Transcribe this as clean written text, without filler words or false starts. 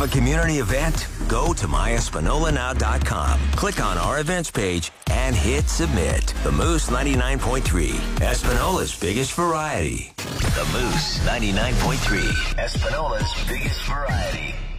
Have a community event? Go to myespinolanow.com. Click on our events page and hit submit. The Moose 99.3, Espinola's biggest variety. The Moose 99.3, Espinola's biggest variety.